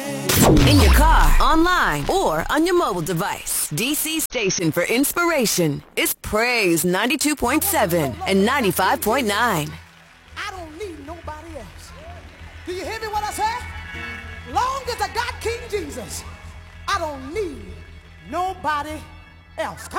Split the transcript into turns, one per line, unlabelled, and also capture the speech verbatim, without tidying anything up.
In your car, online, or on your mobile device, D C's station for inspiration is Praise ninety-two point seven and ninety-five point nine.
I don't need nobody else. Do you hear me what I say? Long as I got King Jesus, I don't need nobody else. Come